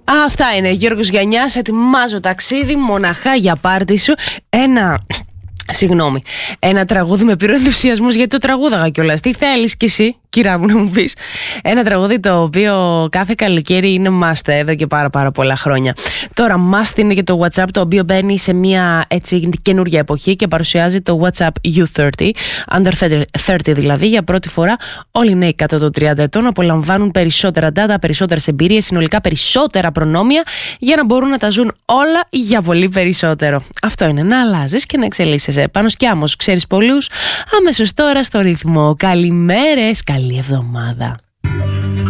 Αυτά είναι. Γιώργος Γιαννιάς, ετοιμάζω ταξίδι μοναχά για πάρτι σου. Ένα τραγούδι με πήρε ο ενθουσιασμός γιατί το τραγούδαγα κιόλας. Τι θέλεις κι εσύ, κυρά μου, να μου πεις? Ένα τραγούδι το οποίο κάθε καλοκαίρι είναι must εδώ και πάρα πολλά χρόνια. Τώρα must είναι και το WhatsApp, το οποίο μπαίνει σε μια έτσι καινούργια εποχή και παρουσιάζει το WhatsApp U30, under 30 δηλαδή. Για πρώτη φορά όλοι οι νέοι κάτω των 30 ετών απολαμβάνουν περισσότερα data, περισσότερες εμπειρίες, συνολικά περισσότερα προνόμια για να μπορούν να τα ζουν όλα για πολύ περισσότερο. Αυτό είναι, να αλλάζεις και να εξελίσσεσαι. Πάνω Σκιάμος, ξέρεις πολλούς. Αμέσως τώρα στο ρυθμό. Καλημέρες, καλή εβδομάδα.